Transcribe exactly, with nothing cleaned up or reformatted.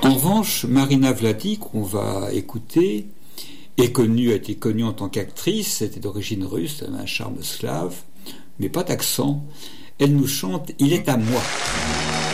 En revanche, Marina Vladi, qu'on va écouter, est connue, a été connue en tant qu'actrice, c'était d'origine russe, elle avait un charme slave, mais pas d'accent. Elle nous chante « Il est à moi ».